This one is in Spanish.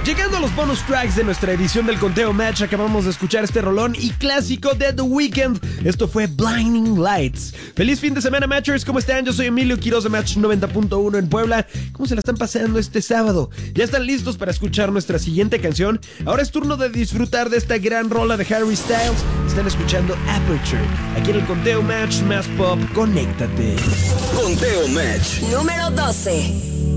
Llegando a los bonus tracks de nuestra edición del Conteo Match, acabamos de escuchar este rolón y clásico de The Weeknd. Esto fue Blinding Lights. Feliz fin de semana, Matchers. ¿Cómo están? Yo soy Emilio Quiroz de Match 90.1 en Puebla. ¿Cómo se la están pasando este sábado? ¿Ya están listos para escuchar nuestra siguiente canción? Ahora es turno de disfrutar de esta gran rola de Harry Styles. Están escuchando Aperture. Aquí en el Conteo Match más pop, conéctate. Conteo Match número 12.